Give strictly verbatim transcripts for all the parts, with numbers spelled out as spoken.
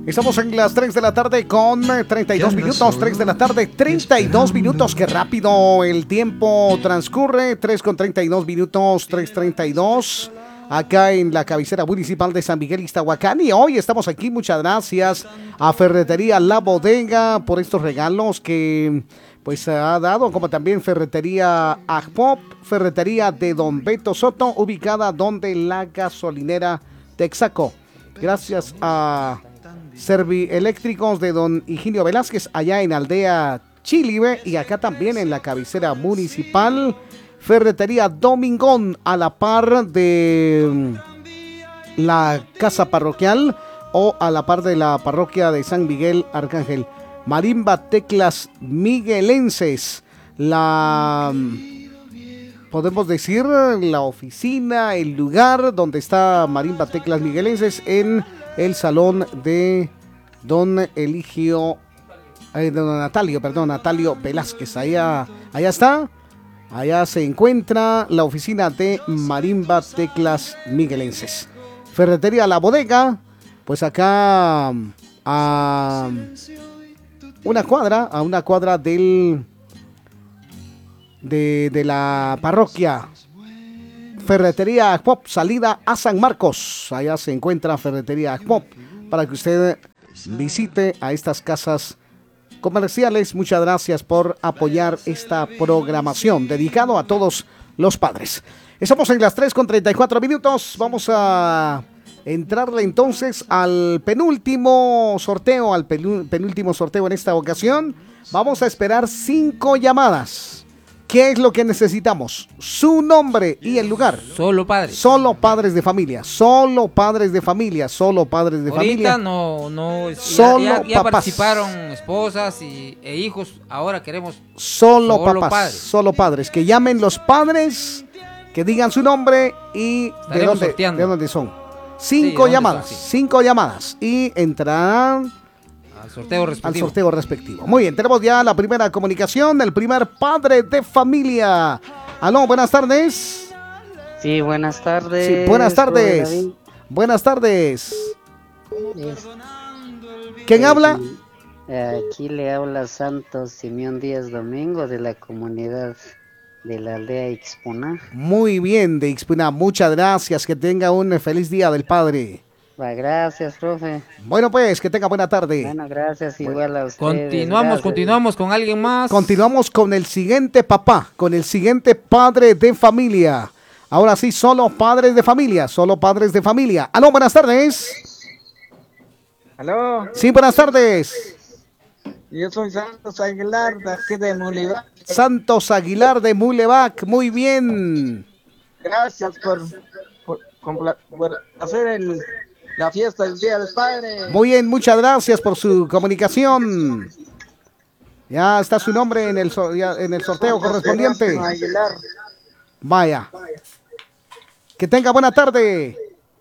Estamos en las tres de la tarde con treinta y dos minutos, tres de la tarde, treinta y dos minutos, qué rápido el tiempo transcurre, tres con treinta y dos minutos, tres treinta y dos, acá en la cabecera municipal de San Miguel Ixtahuacán, y hoy estamos aquí, muchas gracias a Ferretería La Bodega por estos regalos que pues ha dado, como también Ferretería Ajpop, Ferretería de Don Beto Soto, ubicada donde la gasolinera Texaco. Gracias a Servieléctricos de Don Higinio Velázquez, allá en Aldea Chilibe, y acá también en la cabecera municipal, Ferretería Domingón, a la par de la casa parroquial o a la par de la parroquia de San Miguel Arcángel. Marimba Teclas Miguelenses, la, podemos decir, la oficina, el lugar donde está Marimba Teclas Miguelenses, en el salón de don Eligio, eh, don Natalio, perdón, Natalio Velázquez. Allá, allá está, allá se encuentra la oficina de Marimba Teclas Miguelenses. Ferretería La Bodega, pues acá a una cuadra, a una cuadra del de, de la parroquia. Ferretería Ajpop, salida a San Marcos. Allá se encuentra Ferretería Ajpop para que usted visite a estas casas comerciales. Muchas gracias por apoyar esta programación dedicado a todos los padres. Estamos en las tres con treinta y cuatro minutos. Vamos a entrarle entonces al penúltimo sorteo, al penúltimo sorteo en esta ocasión. Vamos a esperar cinco llamadas. ¿Qué es lo que necesitamos? Su nombre y el lugar. Solo padres. Solo padres de familia. Solo padres de familia. Solo padres de Ahorita familia. Ahorita no, no. Solo ya, ya, ya papás. participaron esposas y, e hijos. Ahora queremos solo, solo papás. Padres. Solo padres. Que llamen los padres, que digan su nombre y de dónde, de dónde son. Cinco sí, llamadas. Son, sí. Cinco llamadas. Y entrarán Al sorteo respectivo. Al sorteo respectivo. Muy bien, tenemos ya la primera comunicación, el primer padre de familia. Aló, buenas tardes. Sí, buenas tardes. Sí, buenas tardes. Buenas tardes. Es... ¿Quién eh, habla? Aquí le habla Santos Simeón Díaz Domingo, de la comunidad de la aldea Ixpuná. Muy bien, de Ixpuná. Muchas gracias. Que tenga un feliz día del padre. Gracias, profe. Bueno, pues, que tenga buena tarde. Bueno, gracias, igual a ustedes. Continuamos, gracias. continuamos con alguien más. Continuamos con el siguiente papá, con el siguiente padre de familia. Ahora sí, solo padres de familia, solo padres de familia. Aló, buenas tardes. Aló. Sí, buenas tardes. Yo soy Santos Aguilar, de aquí de Mulevac. Santos Aguilar de Mulevac, muy bien. Gracias por, por, por hacer el... la fiesta del Día del Padre. Muy bien, muchas gracias por su comunicación. Ya está su nombre en el, so, ya, en el sorteo correspondiente. Vaya. Que tenga buena tarde.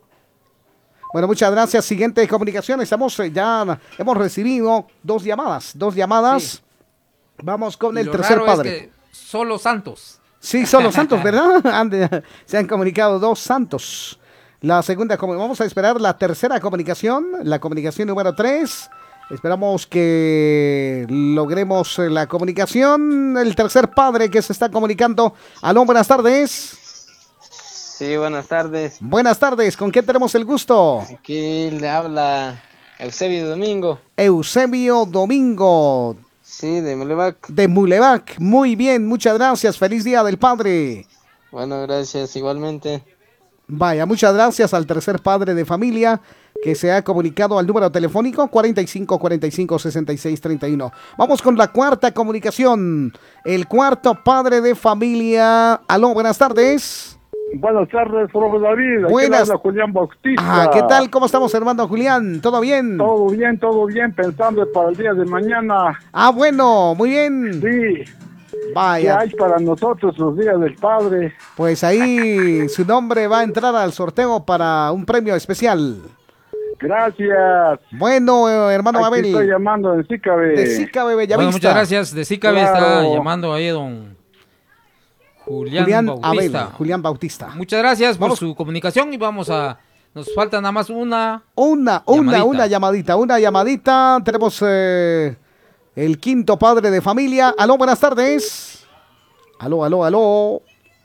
Bueno, muchas gracias. Siguiente comunicación. Estamos ya, hemos recibido dos llamadas. Dos llamadas. Sí. Vamos con y el tercer padre. Es que solo Santos. Sí, solo Santos, ¿verdad? Se han comunicado dos Santos. La segunda, vamos a esperar la tercera comunicación, la comunicación número tres. Esperamos que logremos la comunicación. El tercer padre que se está comunicando. Aló, buenas tardes. Sí, buenas tardes. Buenas tardes, ¿con quién tenemos el gusto? Aquí le habla Eusebio Domingo. Eusebio Domingo. Sí, de Mulevac. De Mulevac, muy bien, muchas gracias. Feliz Día del Padre. Bueno, gracias, igualmente. Vaya, muchas gracias al tercer padre de familia que se ha comunicado al número telefónico cuarenta y cinco, cuarenta y cinco, sesenta y seis, treinta y uno. Vamos con la cuarta comunicación. El cuarto padre de familia. Aló, buenas tardes. Buenas tardes, profe David. Buenas. Aquí habla Julián Bautista. Ah, ¿qué tal? ¿Cómo estamos, hermano Julián? ¿Todo bien? Todo bien, todo bien, pensando para el día de mañana. Ah, bueno, muy bien. Sí. Vaya. ¿Qué hay para nosotros los días del padre? Pues ahí su nombre va a entrar al sorteo para un premio especial. Gracias. Bueno, eh, hermano Aquí Abel. Estoy llamando de Sícabe. De Sícabe, Bellavista. Bueno, muchas gracias. De Sícabe claro. Está llamando ahí don Julián, Julián Bautista. Abel. Julián Bautista. Muchas gracias vamos. por su comunicación y vamos a Nos falta nada más una. Una, una, Llamadita. una llamadita, una llamadita. Tenemos eh, el quinto padre de familia. Aló, buenas tardes. Aló, aló, aló.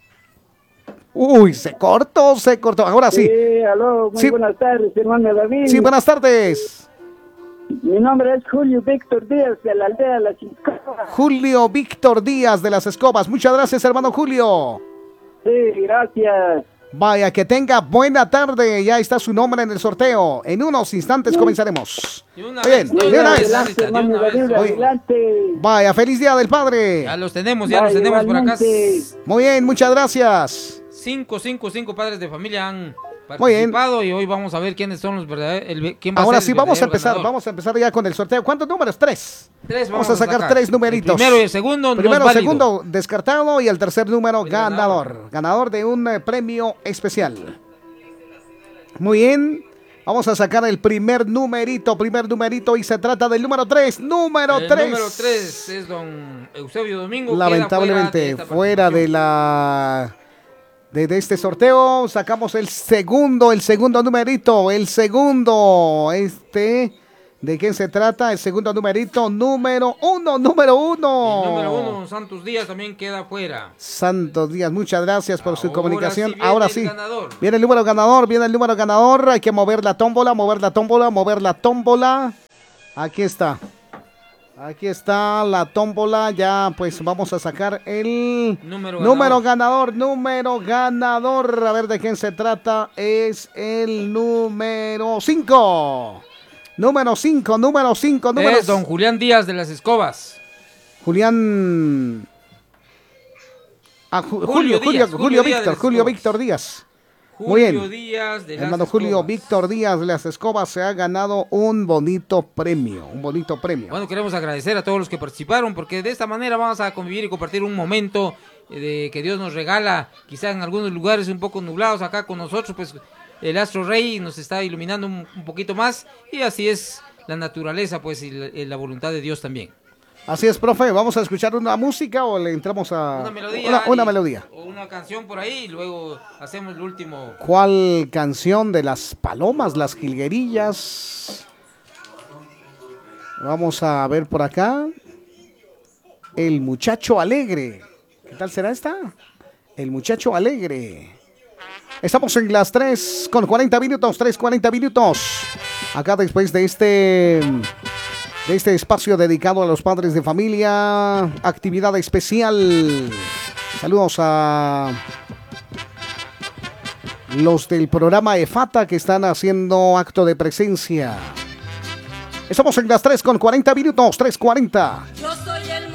Uy, se cortó, se cortó. Ahora sí. Sí, aló, muy Sí. buenas tardes, hermano David. Sí, buenas tardes. Mi nombre es Julio Víctor Díaz, de la aldea La Chiscapa. Julio Víctor Díaz de las Escobas. Muchas gracias, hermano Julio. Sí, gracias. Vaya, que tenga buena tarde. Ya está su nombre en el sorteo. En unos instantes comenzaremos. De una Bien, vez, de una vez. Adelante, de hermano una vez. David, Oye. adelante. Vaya, feliz día del padre. Ya los tenemos, ya Vaya, los tenemos por acá. igualmente. Muy bien, muchas gracias. Cinco, cinco, cinco padres de familia han Muy bien. participado y hoy vamos a ver quiénes son los verdaderos. El, quién va a Ahora ser sí, el vamos a verdadero empezar. ganador. Vamos a empezar ya con el sorteo. ¿Cuántos números? Tres. Tres Vamos a sacar tres numeritos. El primero y el segundo. no es Primero, válido. segundo descartado y el tercer número El ganador. ganador. Ganador de un eh, premio especial. Muy bien. Vamos a sacar el primer numerito, primer numerito y se trata del número tres. Número El tres. número tres es don Eusebio Domingo. queda Lamentablemente fuera de, fuera de la de, de este sorteo. Sacamos el segundo, el segundo numerito, el segundo, este, ¿de quién se trata? El segundo numerito, número uno, número uno. El número uno, don Santos Díaz, también queda fuera. Santos Díaz, muchas gracias por su Ahora comunicación. sí viene Ahora el sí, ganador. viene el número ganador, viene el número ganador. Hay que mover la tómbola, mover la tómbola, mover la tómbola. Aquí está. Aquí está la tómbola. Ya, pues vamos a sacar el Número número ganador. ganador. Número ganador. A ver de quién se trata. Es el número cinco. Número cinco, número cinco, número Es don Julián Díaz de las Escobas. Julián. Ah, Ju- Julio Julio, Julio, Díaz, Julio, Julio Díaz de Víctor, las Julio Escobas. Víctor Díaz. Julio Muy bien. Díaz de las Hermano Julio Escobas. Víctor Díaz de las Escobas se ha ganado un bonito premio, un bonito premio. Bueno, queremos agradecer a todos los que participaron porque de esta manera vamos a convivir y compartir un momento eh, de que Dios nos regala, quizá en algunos lugares un poco nublados, acá con nosotros, pues el astro rey nos está iluminando un, un poquito más y así es la naturaleza, pues y la, y la voluntad de Dios también. Así es, profe. ¿Vamos a escuchar una música o le entramos a Una melodía. una, una y- melodía? O una canción por ahí y luego hacemos el último. ¿Cuál canción de las palomas, las jilguerillas? Vamos a ver por acá. El muchacho alegre. ¿Qué tal será esta? El muchacho alegre. Estamos en las tres con cuarenta minutos, tres cuarenta minutos. Acá después de este de este espacio dedicado a los padres de familia, actividad especial. Saludos a los del programa EFATA que están haciendo acto de presencia. Estamos en las tres con cuarenta minutos, tres cuarenta. Yo